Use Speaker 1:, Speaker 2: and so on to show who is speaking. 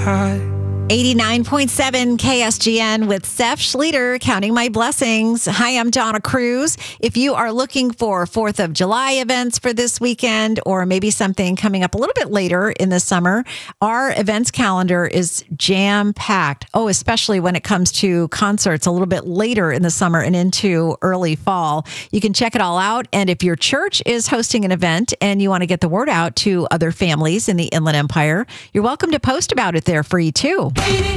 Speaker 1: high.
Speaker 2: 89.7 KSGN with Steph Schlueter, Counting My Blessings. Hi, I'm Donna Cruz. If you are looking for 4th of July events for this weekend, or maybe something coming up a little bit later in the summer, our events calendar is jam-packed. Oh, especially when it comes to concerts a little bit later in the summer and into early fall. You can check it all out. And if your church is hosting an event and you want to get the word out to other families in the Inland Empire, you're welcome to post about it there free too.